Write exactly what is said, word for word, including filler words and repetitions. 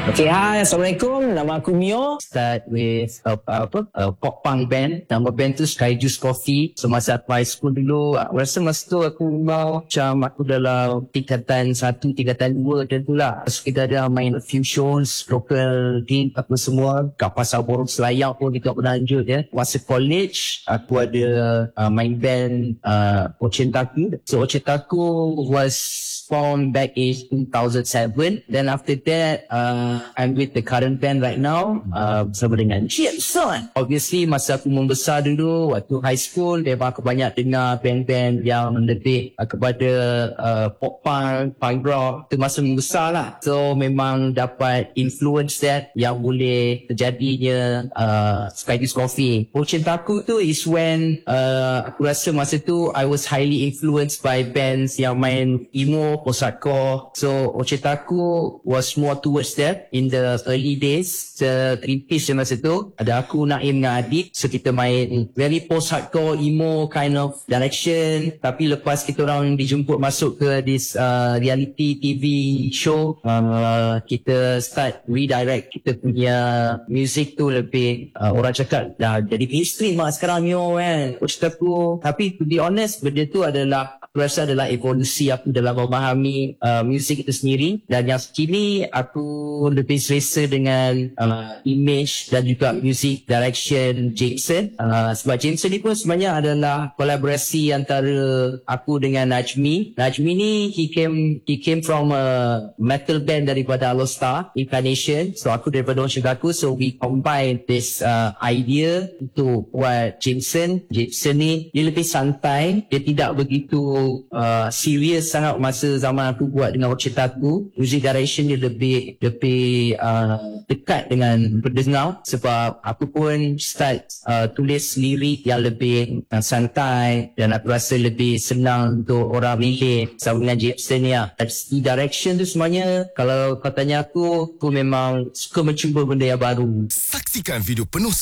Okay, hi, Assalamualaikum. Nama aku Mio. Start with uh, apa, uh, pop punk band. Nama band tu Sky Juice Coffee. So masa aku high school dulu, aku rasa masa tu aku mau macam aku dalam tingkatan satu, tingkatan dua macam tu lah. So kita ada main a few shows, local gig apa semua. Kat Pasar Borong Selayar pun kita pernah lanjut ya. Masa college, aku ada uh, main band uh, Ocentaku. So Ocentaku was formed back in two thousand seven. Then after that, uh, I'm with the current band right now, uh, bersama dengan Jameson. Obviously, masa aku membesar dulu, waktu high school, memang aku banyak dengar band-band yang lebih uh, kepada uh, pop punk, punk rock. Itu masa membesar lah. So, memang dapat influence that yang boleh terjadinya uh, Sky Juice Coffee. Cintaku tu is when uh, aku rasa masa tu I was highly influenced by bands yang main emo, post-hardcore. So, Ochetaku was more towards that in the early days. The three piece masa tu, ada aku, Naim dengan Adik. So, kita main very post-hardcore, emo kind of direction. Tapi lepas kita orang dijemput masuk ke this uh, reality T V show, uh, kita start redirect kita punya music tu lebih, uh, orang cakap dah jadi mainstream lah sekarang Mio kan. Ochetaku. Tapi to be honest, benda tu adalah aku rasa adalah evolusi aku dalam memahami uh, muzik itu sendiri. Dan yang kini aku lebih selesa dengan uh, image dan juga music direction Jameson. Uh, sebab Jameson ni pun sebenarnya adalah kolaborasi antara aku dengan Najmi. Najmi ni he came he came from a metal band daripada Alostar, Incarnation. So aku daripada Ochetaku. So we combine this uh, idea untuk buat Jameson. Jameson ni dia lebih santai, dia tidak begitu uh, serius sangat masa zaman aku buat dengan Ochetaku. Music direction dia lebih lebih uh, dekat dengan pendengar, sebab aku pun start uh, tulis lirik yang lebih uh, santai dan aku rasa lebih senang untuk orang relate sama dengan Jameson ni lah. Dari segi direction tu semuanya, kalau kau tanya aku, aku memang suka mencuba benda yang baru. Saksikan video penuh